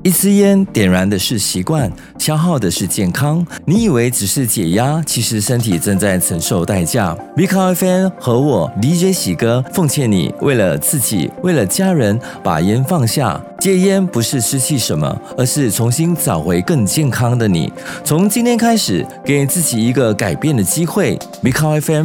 一支烟点燃的是习惯，消耗的是健康。你以为只是解压，其实身体正在承受代价。Big FM 和我 DJ 喜哥奉劝你，为了自己，为了家人，把烟放下。戒烟不是失去什么，而是重新找回更健康的你。从今天开始，给自己一个改变的机会。Big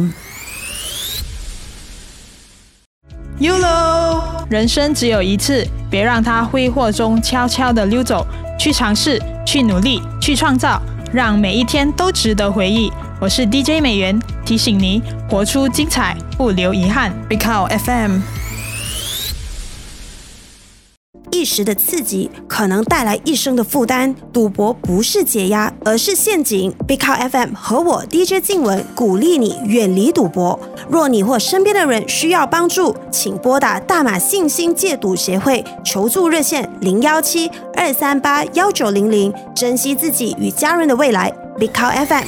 FM。YOLO， 人生只有一次，别让它挥霍中悄悄地溜走。去尝试，去努力，去创造，让每一天都值得回忆。我是 DJ 美元，提醒你活出精彩，不留遗憾。Big FM。 一时的刺激可能带来一生的负担，赌博不是解压，而是陷阱。Big FM 和我 DJ 静雯鼓励你远离赌博。若你或身边的人需要帮助，请拨打大马信心戒赌协会求助热线017-238-1900，珍惜自己与家人的未来。Big FM。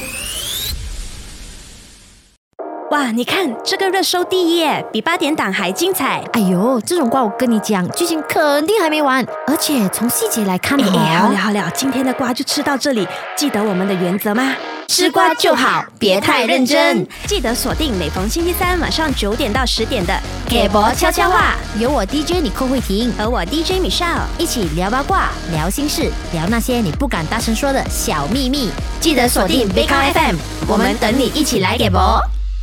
哇，你看这个热搜第一耶，比8点档还精彩。 哎呦，这种瓜我跟你讲，剧情肯定还没完，而且从细节来看好了，今天的瓜就吃到这里。记得我们的原则吗？ 吃瓜就好，别太认真。 记得锁定每逢星期三晚上9点到10点的给博悄悄话，有我 DJ 你寇慧婷和我 DJ Michelle 一起聊八卦，聊心事，聊那些你不敢大声说的小秘密。记得锁定 Big FM， 我们等你一起来给博。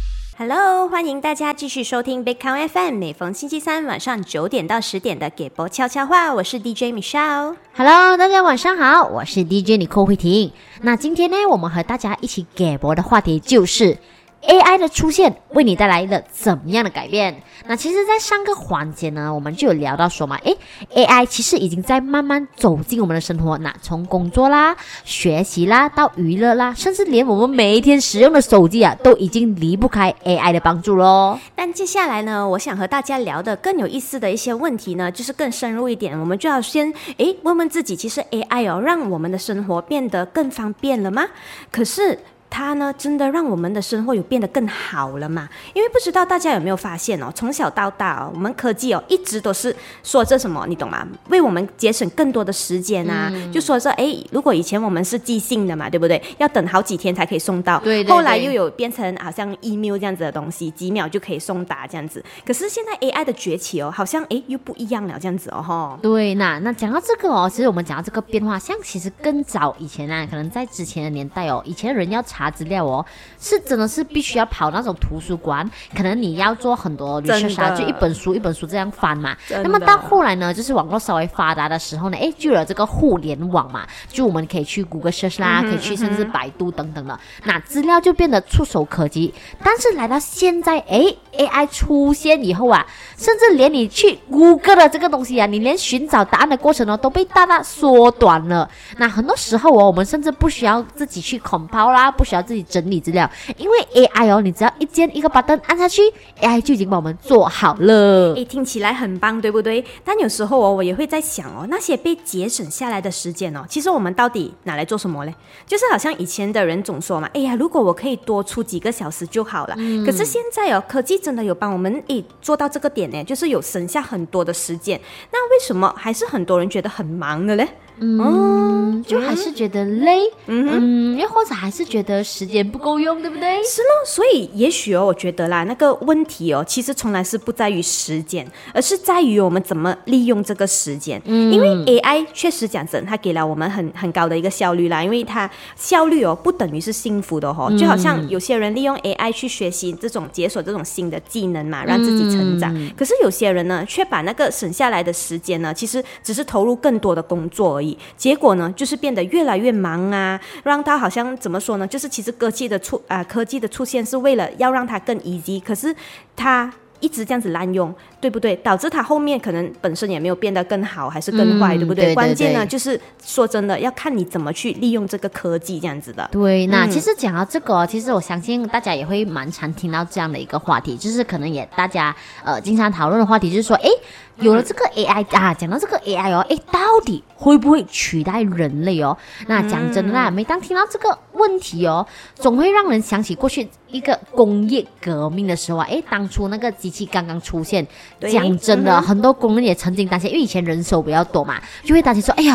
Hello， 欢迎大家继续收听 Big Count FM， 每逢星期三晚上9点到10点的给博悄悄话，我是 DJ Michelle。Hello， 大家晚上好，我是 DJ 你寇慧婷。那今天呢，我们和大家一起给博的话题就是AI 的出现为你带来了怎么样的改变？那其实在上个环节呢，我们就有聊到说嘛，AI 其实已经在慢慢走进我们的生活，那从工作啦、学习啦到娱乐啦，甚至连我们每一天使用的手机啊，都已经离不开 AI 的帮助咯。 但接下来呢，我想和大家聊的更有意思的一些问题呢，就是更深入一点，我们就要先问问自己，其实 AI 让我们的生活变得更方便了吗？可是它呢，真的让我们的生活有变得更好了吗？因为不知道大家有没有发现哦，从小到大我们科技一直都是说着什么，你懂吗？为我们节省更多的时间啊，就说着如果以前我们是寄信的嘛，对不对？要等好几天才可以送到，对，后来又有变成好像 email 这样子的东西，几秒就可以送达这样子。可是现在 AI 的崛起好像又不一样了这样子哦。 对，那讲到这个其实我们讲到这个变化，像其实更早以前啊，可能在之前的年代以前人要查资料是真的是必须要跑那种图书馆，可能你要做很多 research 就一本书一本书这样翻嘛。那么到后来呢，就是网络稍微发达的时候呢，就有了这个互联网嘛，就我们可以去 Google search 啦，可以去甚至百度等等的，那资料就变得触手可及。但是来到现在AI 出现以后啊，甚至连你去 Google 的这个东西啊，你连寻找答案的过程都被大大缩短了。那很多时候我们甚至不需要自己去 compile 啦，不需要自己整理资料，因为 AI 你只要一个 button 按下去， AI 就已经帮我们做好了。 听起来很棒，对不对？但有时候我也会在想那些被节省下来的时间其实我们到底拿来做什么嘞？就是好像以前的人总说嘛，如果我可以多出几个小时就好了。可是现在科技真的有帮我们做到这个点呢，就是有省下很多的时间。那为什么还是很多人觉得很忙的嘞？ 就还是觉得累，又或者还是觉得时间不够用，对不对？ 是咯，所以也许我觉得啦，那个问题其实从来是不在于时间，而是在于我们怎么利用这个时间。因为 AI 确实讲真，它给了我们很高的一个效率啦，因为它效率不等于是幸福的就好像有些人利用 AI 去学习解锁这种新的技能嘛，让自己成长。可是有些人呢，却把那个省下来的时间呢，其实只是投入更多的工作而已。结果呢，就是变得越来越忙啊，让他好像怎么说呢？就是其实科技的出现是为了要让它更 easy， 可是它一直这样子滥用，对不对？导致它后面可能本身也没有变得更好，还是更坏，对不对？关键呢，就是说真的，要看你怎么去利用这个科技这样子的。 对，那其实讲到这个其实我相信大家也会蛮常听到这样的一个话题，就是可能也大家经常讨论的话题，就是说有了这个 AI 啊，讲到这个 AI 到底会不会取代人类那讲真的啦，每当听到这个问题总会让人想起过去一个工业革命的时候当初那个机器刚刚出现，讲真的，很多工人也曾经担心，因为以前人手比较多嘛，就会担心说，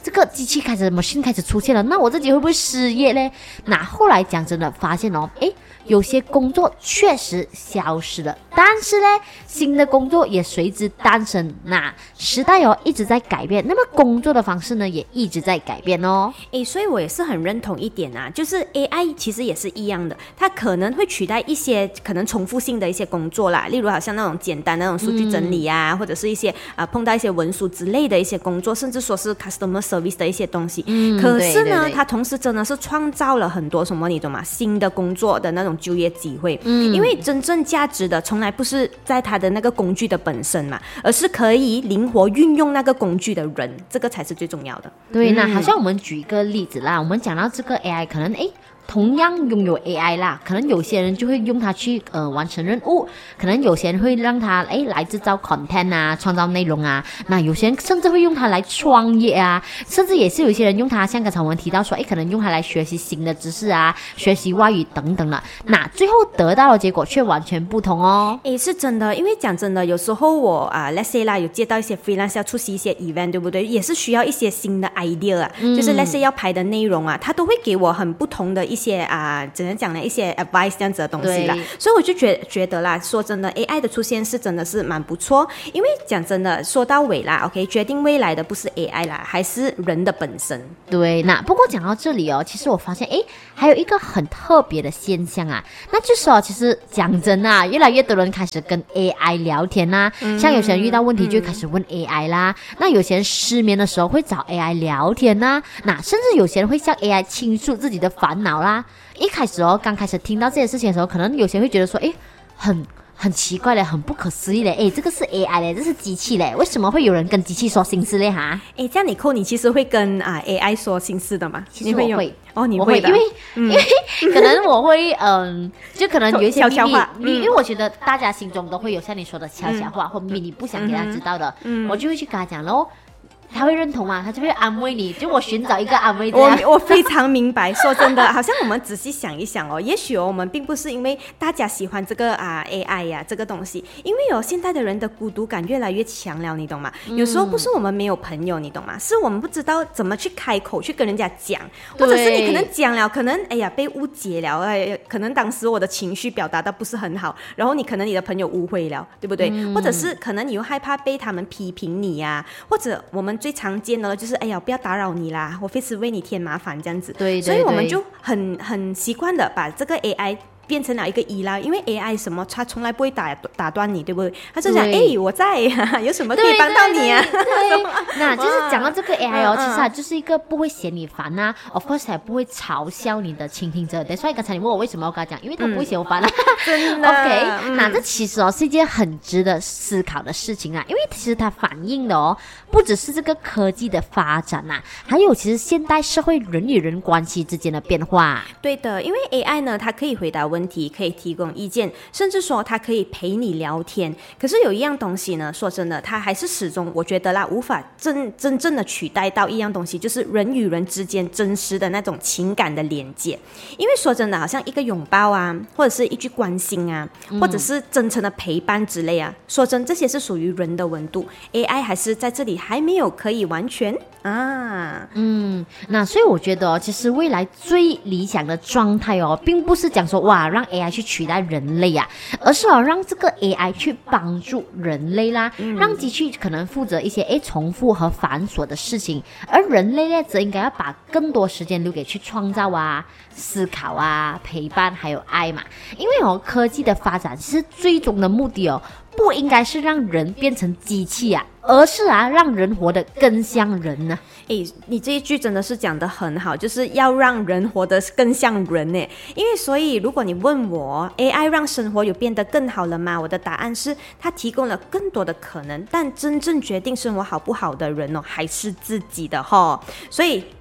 这个机器开始 machine 开始出现了，那我自己会不会失业呢？那后来讲真的发现哦，有些工作确实消失了，但是呢，新的工作也随之诞生。那时代一直在改变，那么工作的方式呢也一直在改变哦。 所以我也是很认同一点啊，就是 AI 其实也是一样的，它可能会取代一些可能重复性的一些工作啦，例如好像那种简单的那种数据整理啊，或者是一些碰到一些文书之类的一些工作，甚至说是 customer service 的一些东西。可是呢，对，它同时真的是创造了很多什么你懂吗？新的工作的那种就业机会。因为真正价值的从来不是在它的那个工具的本身嘛，而是可以灵活运用那个工具的人，这个才是最重要的。 对，那好像我们举一个例子啦，我们讲到这个 AI 可能同样拥有 AI 啦，可能有些人就会用它去完成任务，可能有些人会让它来制造 content 啊，创造内容啊，那有些人甚至会用它来创业啊，甚至也是有一些人用它，像刚才我们提到说，可能用它来学习新的知识啊，学习外语等等了，那最后得到的结果却完全不同哦。 是真的，因为讲真的，有时候我let's say 啦，有接到一些 freelance 要出席一些 event， 对不对？也是需要一些新的 idea 啊，就是 let's say 要拍的内容啊，它都会给我很不同的一些怎样讲呢？一些 advice 这样子的东西啦，所以我就觉得啦，说真的 ，AI 的出现是真的是蛮不错，因为讲真的，说到尾啦 ，OK， 决定未来的不是 AI 啦，还是人的本身。 对，那不过讲到这里其实我发现还有一个很特别的现象啊，那就是其实讲真啊，越来越多人开始跟 AI 聊天啦，像有些人遇到问题就会开始问 AI 啦，那有些人失眠的时候会找 AI 聊天啦，那甚至有些人会向 AI 倾诉自己的烦恼啦。一开始刚开始听到这件事情的时候，可能有些人会觉得说，很奇怪嘞，很不可思议嘞，这个是 AI 嘞，这是机器嘞，为什么会有人跟机器说心事嘞哈？ 这样你其实会跟AI 说心事的吗？ 其实我会你会的， 因为可能我会就可能有一些悄悄话， 因为我觉得大家心中都会有像你说的悄悄话或秘密不想给他知道的，我就会去跟他讲咯。他会认同吗？他就会安慰你，就我寻找一个安慰。 我非常明白。说真的，好像我们仔细想一想也许我们并不是因为大家喜欢这个AI 呀这个东西，因为现在的人的孤独感越来越强了，你懂吗？有时候不是我们没有朋友，你懂吗？是我们不知道怎么去开口去跟人家讲，或者是你可能讲了，可能被误解了，可能当时我的情绪表达的不是很好，然后你可能你的朋友误会了，对不对？或者是可能你又害怕被他们批评你呀，或者我们最常见的就是不要打扰你啦，我非是为你添麻烦这样子。对，所以我们就很习惯的把这个 AI变成了一个依赖，因为 AI 什么它从来不会打断你，对不对？它就讲我在有什么可以帮到你啊？ 对，那就是讲到这个 AI 其实它就是一个不会嫌你烦啊 ，of course 也不会嘲笑你的倾听者。所以刚才你问我为什么要跟他讲，因为他不会嫌我烦啊。 真的 OK，那这其实是一件很值得思考的事情啊，因为其实它反映的不只是这个科技的发展啊，还有其实现代社会人与人关系之间的变化。 对的，因为 AI 呢，它可以回答问题，可以提供意见，甚至说它可以陪你聊天。可是有一样东西呢，说真的，它还是始终我觉得啦，无法真正的取代到一样东西，就是人与人之间真实的那种情感的连接。因为说真的，好像一个拥抱啊，或者是一句关心啊，或者是真诚的陪伴之类啊，说真，这些是属于人的温度。AI 还是在这里还没有可以完全那所以我觉得其实未来最理想的状态并不是讲说哇让 AI 去取代人类啊，而是让这个 AI 去帮助人类啦，让机器可能负责一些重复和繁琐的事情，而人类呢则应该要把更多时间留给去创造啊、思考啊、陪伴还有爱嘛。因为科技的发展其实最终的目的不应该是让人变成机器啊，而是让人活得更像人呢。 你这一句真的是讲得很好，就是要让人活得更像人呢。因为所以如果你问我 AI 让生活有变得更好了吗？我的答案是它提供了更多的可能，但真正决定生活好不好的人还是自己的所以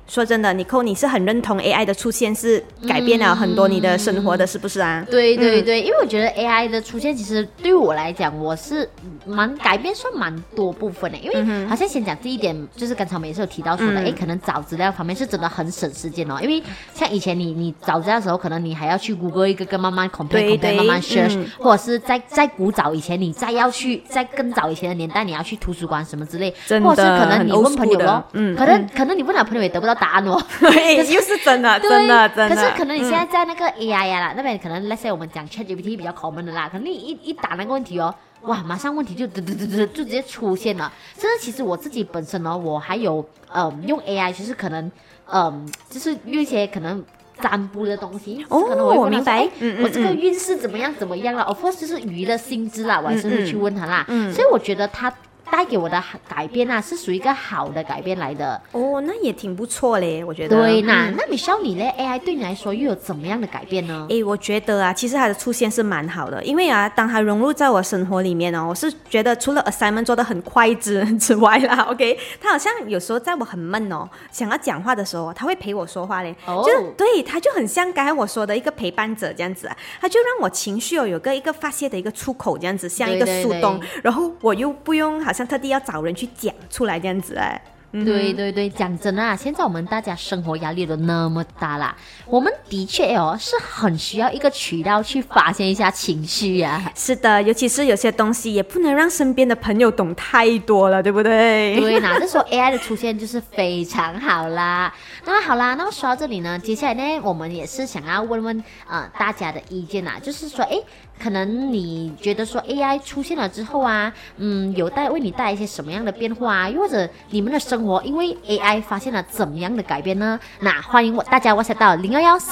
说真的，Nicole，你是很认同 AI 的出现是改变了很多你的生活的，是不是啊？ 对对对，因为我觉得 AI 的出现，其实对于我来讲，我是改变算蛮多部分的。因为好像先讲第一点，就是刚才我们也是有提到说的，可能找资料方面是真的很省时间哦。因为像以前你找资料的时候，可能你还要去 Google 一个慢慢 compare 慢慢 search，或者是在古早以前，你在更早以前的年代，你要去图书馆什么之类，或者是可能你问朋友咯，可能你问了朋友也得不到答案哦。 又是真的，真的。 可是可能你现在在那个 AI 啦那边，可能 let's say 我们讲 ChatGPT 比较 common 的啦，可能你一打那个问题哦，哇，马上问题就直接出现了。甚至其实我自己本身哦，我还有用 AI，就是可能就是用一些可能占卜的东西，可能我明白，我这个运势怎么样啦，of course 就是娱乐性质啦，我还是会去问他啦。所以我觉得他带给我的改变啊，是属于一个好的改变来的。 哦，那也挺不错嘞，我觉得。 对，那Michelle你呢 ？AI 对你来说又有怎么样的改变呢？ 我觉得啊，其实它的出现是蛮好的，因为啊，当它融入在我生活里面哦，我是觉得除了 assignment 做得很快之外啦，OK， 它好像有时候在我很闷哦，想要讲话的时候，它会陪我说话嘞。就对，它就很像刚才我说的一个陪伴者这样子啊，它就让我情绪有一个发泄的一个出口这样子，像一个树洞，然后我又不用好像特地要找人去讲出来这样子哎。 对对对，讲真的啊，现在我们大家生活压力都那么大啦，我们的确是很需要一个渠道去发泄一下情绪啊。 是的，尤其是有些东西也不能让身边的朋友懂太多了，对不对？ 对，那这时候 AI 的出现就是非常好啦。那么好啦，那么说到这里呢，接下来呢，我们也是想要问问大家的意见啦，就是说，可能你觉得说 AI 出现了之后啊，有为你带来一些什么样的变化啊？又或者你们的生活因为 AI 发现了怎么样的改变呢？那欢迎大家 WhatsApp 到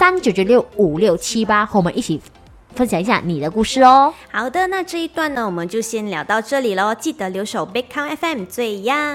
01139965678和我们一起分享一下你的故事哦。 好的，那这一段呢，我们就先聊到这里咯，记得留守 Big Count FM 最呀。